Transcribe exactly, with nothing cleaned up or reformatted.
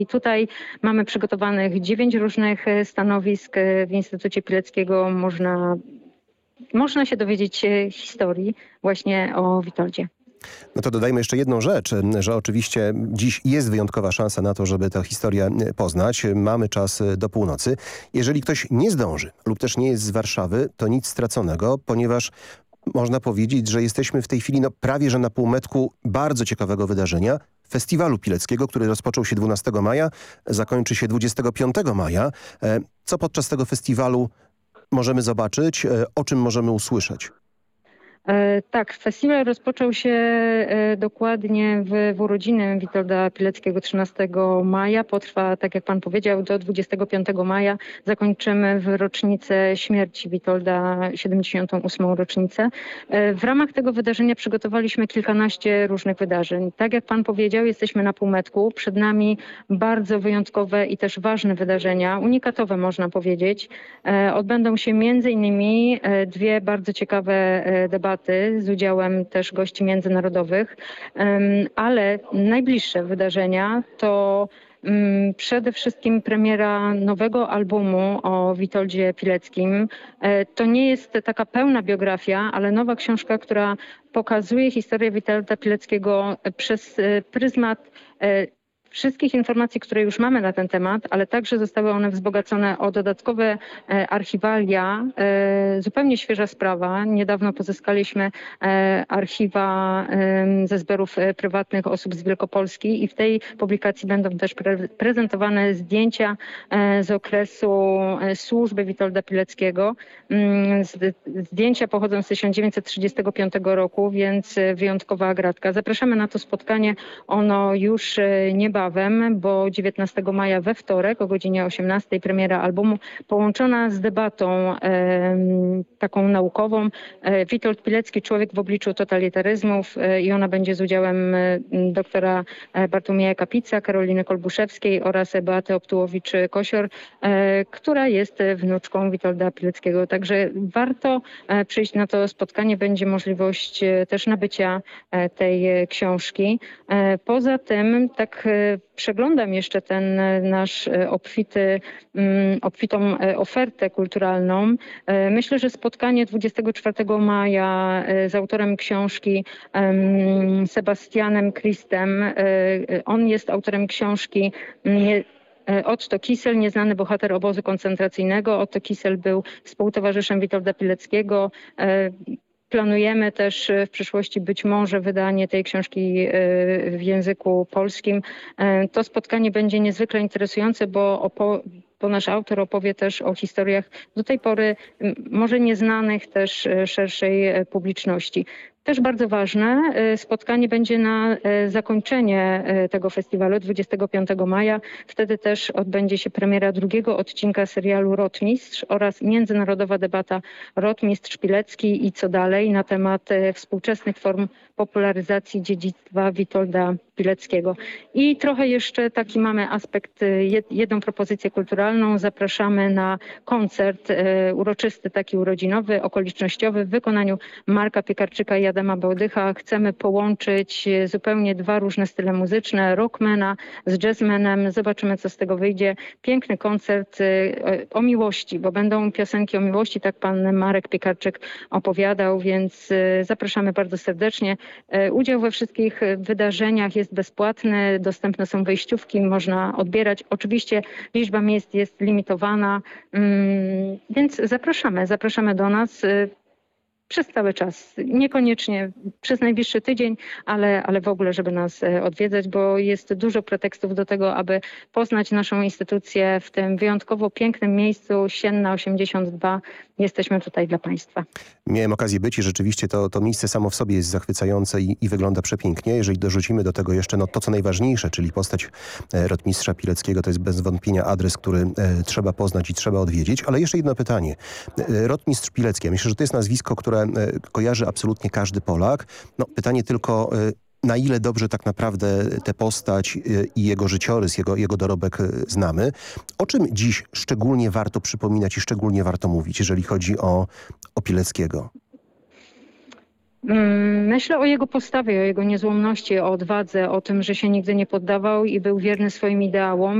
I tutaj mamy przygotowanych dziewięć różnych stanowisk w Instytucie Pileckiego. Można, można się dowiedzieć historii właśnie o Witoldzie. No to dodajmy jeszcze jedną rzecz, że oczywiście dziś jest wyjątkowa szansa na to, żeby tę historię poznać. Mamy czas do północy. Jeżeli ktoś nie zdąży lub też nie jest z Warszawy, to nic straconego, ponieważ można powiedzieć, że jesteśmy w tej chwili no, prawie że na półmetku bardzo ciekawego wydarzenia. Festiwalu Pileckiego, który rozpoczął się dwunastego maja, zakończy się dwudziestego piątego maja. Co podczas tego festiwalu możemy zobaczyć, o czym możemy usłyszeć? Tak, festiwal rozpoczął się dokładnie w, w urodziny Witolda Pileckiego trzynastego maja. Potrwa, tak jak pan powiedział, do dwudziestego piątego maja. Zakończymy w rocznicę śmierci Witolda, siedemdziesiątą ósmą rocznicę. W ramach tego wydarzenia przygotowaliśmy kilkanaście różnych wydarzeń. Tak jak pan powiedział, jesteśmy na półmetku. Przed nami bardzo wyjątkowe i też ważne wydarzenia, unikatowe można powiedzieć. Odbędą się między innymi dwie bardzo ciekawe debaty z udziałem też gości międzynarodowych, ale najbliższe wydarzenia to przede wszystkim premiera nowego albumu o Witoldzie Pileckim. To nie jest taka pełna biografia, ale nowa książka, która pokazuje historię Witolda Pileckiego przez pryzmat wszystkich informacji, które już mamy na ten temat, ale także zostały one wzbogacone o dodatkowe archiwalia. Zupełnie świeża sprawa. Niedawno pozyskaliśmy archiwa ze zbiorów prywatnych osób z Wielkopolski i w tej publikacji będą też pre prezentowane zdjęcia z okresu służby Witolda Pileckiego. Zdjęcia pochodzą z tysiąc dziewięćset trzydziestego piątego roku, więc wyjątkowa gratka. Zapraszamy na to spotkanie. Ono już niebawem, bo dziewiętnastego maja we wtorek o godzinie osiemnastej premiera albumu połączona z debatą e, taką naukową. E, Witold Pilecki, człowiek w obliczu totalitaryzmów e, i ona będzie z udziałem e, doktora Bartłomieja Kapica, Karoliny Kolbuszewskiej oraz Beaty Optułowicz-Kosior, e, która jest wnuczką Witolda Pileckiego. Także warto e, przyjść na to spotkanie. Będzie możliwość e, też nabycia e, tej książki. E, poza tym tak e, przeglądam jeszcze ten nasz obfity, obfitą ofertę kulturalną. Myślę, że spotkanie dwudziestego czwartego maja z autorem książki Sebastianem Christem. On jest autorem książki Otto Kissel, nieznany bohater obozu koncentracyjnego. Otto Kissel był współtowarzyszem Witolda Pileckiego. Planujemy też w przyszłości być może wydanie tej książki w języku polskim. To spotkanie będzie niezwykle interesujące, bo, bo nasz autor opowie też o historiach do tej pory może nieznanych też szerszej publiczności. Też bardzo ważne spotkanie będzie na zakończenie tego festiwalu dwudziestego piątego maja. Wtedy też odbędzie się premiera drugiego odcinka serialu Rotmistrz oraz międzynarodowa debata Rotmistrz Pilecki i co dalej na temat współczesnych form popularyzacji dziedzictwa Witolda Pileckiego. I trochę jeszcze taki mamy aspekt, jedną propozycję kulturalną. Zapraszamy na koncert uroczysty, taki urodzinowy, okolicznościowy w wykonaniu Marka Piekarczyka i Adama Bałdycha. Chcemy połączyć zupełnie dwa różne style muzyczne, rockmana z jazzmenem. Zobaczymy, co z tego wyjdzie. Piękny koncert o miłości, bo będą piosenki o miłości, tak pan Marek Piekarczyk opowiadał, więc zapraszamy bardzo serdecznie. Udział we wszystkich wydarzeniach jest bezpłatny, dostępne są wejściówki, można odbierać. Oczywiście liczba miejsc jest limitowana, więc zapraszamy, zapraszamy do nas przez cały czas. Niekoniecznie przez najbliższy tydzień, ale, ale w ogóle, żeby nas odwiedzać, bo jest dużo pretekstów do tego, aby poznać naszą instytucję w tym wyjątkowo pięknym miejscu Sienna osiemdziesiąt dwa. Jesteśmy tutaj dla państwa. Miałem okazję być i rzeczywiście to, to miejsce samo w sobie jest zachwycające i, i wygląda przepięknie. Jeżeli dorzucimy do tego jeszcze no, to, co najważniejsze, czyli postać e, rotmistrza Pileckiego, to jest bez wątpienia adres, który e, trzeba poznać i trzeba odwiedzić. Ale jeszcze jedno pytanie. E, rotmistrz Pilecki, ja myślę, że to jest nazwisko, które e, kojarzy absolutnie każdy Polak. No, pytanie tylko... E, na ile dobrze tak naprawdę tę postać i jego życiorys, jego, jego dorobek znamy. O czym dziś szczególnie warto przypominać i szczególnie warto mówić, jeżeli chodzi o, o Pileckiego? Mm, Myślę o jego postawie, o jego niezłomności, o odwadze, o tym, że się nigdy nie poddawał i był wierny swoim ideałom.